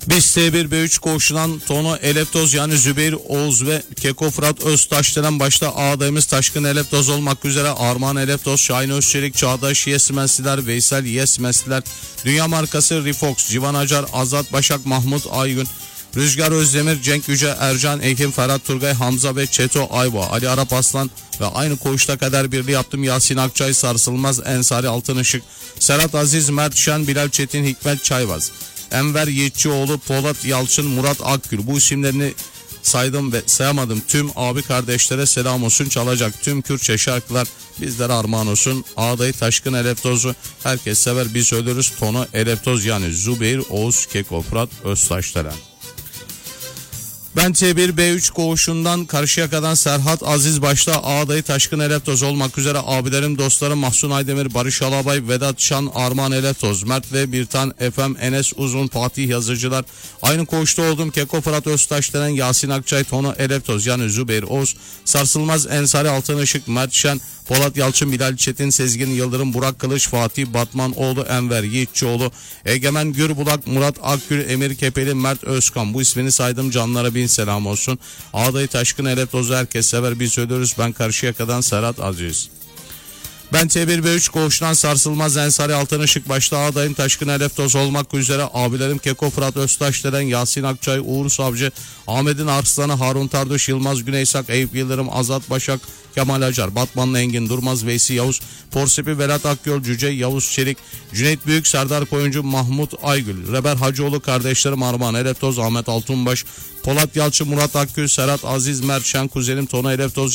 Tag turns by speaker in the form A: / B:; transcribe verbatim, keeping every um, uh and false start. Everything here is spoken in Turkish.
A: Biz T bir B üç koğuşundan Tono Eleptoz yani Zübeyir Oğuz ve Keko Fırat Öztaş denen başta ağadayımız Taşkın Eleptoz olmak üzere Armağan Eleptoz, Şahin Özçelik, Çağdaş Yesmensliler, Veysel Yesmensliler, Dünya markası Rifox, Civan Acar, Azat Başak, Mahmut Aygün, Rüzgar Özdemir, Cenk Yüce, Ercan Ekim, Ferhat Turgay, Hamza ve Çeto Ayba, Ali Arap Aslan ve aynı koğuşta kader birliği yaptım Yasin Akçay, Sarsılmaz Ensari Altınışık, Serhat Aziz, Mert Şen, Bilal Çetin, Hikmet Çayvaz, Enver Yiğitçioğlu, Polat Yalçın, Murat Akgül. Bu isimlerini saydım ve sayamadım. Tüm abi kardeşlere selam olsun. Çalacak tüm Kürtçe şarkılar bizlere armağan olsun. Ağdayı Taşkın Eleptoz'u herkes sever, biz ölürüz. Tono Eleptoz yani Zübeyir Oğuz, Keko Fırat Öztaş'lara. Ben T bir B üç koğuşundan Karşıyaka'dan Serhat Aziz başta Ağdayı Taşkın Eleptoz olmak üzere abilerim, dostlarım Mahsun Aydemir, Barış Alabay, Vedat Şan, Armağan Eleptoz, Mert ve Birtan Efem, Enes Uzun, Fatih Yazıcılar. Aynı koğuşta oldum. Keko Fırat Öztaş denen Yasin Akçay, Tono Eleptoz yani Zübeyir Oğuz, Sarsılmaz Ensari Altınışık, Mert Şen, Polat Yalçın, Bilal Çetin, Sezgin Yıldırım, Burak Kılıç, Fatih Batmanoğlu, Enver Yiğitçioğlu, Egemen Gürbulak, Murat Akgül, Emir Kepeli, Mert Özkan. Bu ismini saydım, canlara bin selam olsun. Ağdayı Taşkın Eleptoz'u herkes sever, biz ölürüz. Ben Karşıyaka'dan Serhat Aziz. Ben T bir B üç koğuşundan Sarsılmaz Ensari Altınışık başta Ağdayım Taşkın Eleptoz olmak üzere abilerim Keko Fırat Öztaş denen Yasin Akçay, Uğur Savcı, Ahmet'in Arslanı, Harun Tarduş, Yılmaz Güneysak, Eyüp Yıldırım, Azat Başak, Kemal Acar, Batmanlı Engin Durmaz, Veysi Yavuz, Porsepi Velat Akgöl, Cüce Yavuz Çelik, Cüneyt Büyük, Serdar Koyuncu, Mahmut Aygül, Reber Hacıoğlu kardeşlerim Armağan Eleptoz, Ahmet Altunbaş, Polat Yalçın, Murat Akgül, Serhat Aziz, Mert Şen, kuzenim Tono Eleptoz